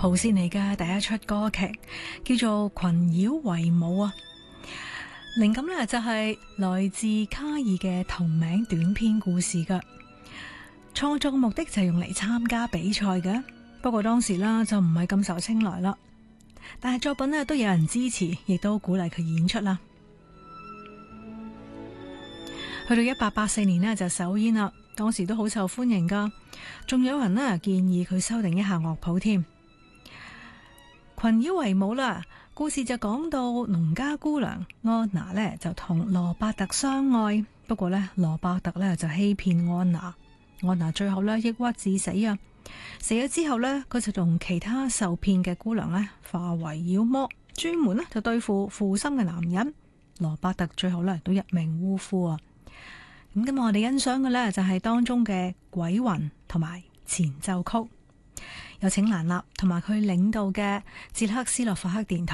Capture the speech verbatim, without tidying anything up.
普契尼嘅第一出歌劇叫做《群妖為舞》啊，靈感呢就係來自卡爾嘅同名短篇故事噶。創作嘅目的就係用嚟參加比賽嘅，不過當時啦就唔係咁受青睞啦。但係作品呢都有人支持，亦都鼓勵佢演出啦。去到一八八四年呢就首演啦，當時都好受歡迎噶，仲有人呢建議佢修訂一下樂譜添。群妖為舞啦，故事就講到農家姑娘安娜呢就同羅伯特相愛，不過呢，羅伯特呢就欺騙安娜，安娜最後呢抑鬱致死啊！死咗之後呢，佢就同其他受騙嘅姑娘呢化為妖魔，專門呢就對付負心嘅男人。羅伯特最後呢都一命嗚呼啊！咁今日我哋欣賞嘅呢就係當中嘅鬼魂同埋前奏曲。有請蘭納同埋佢領導嘅捷克斯洛伐克電台。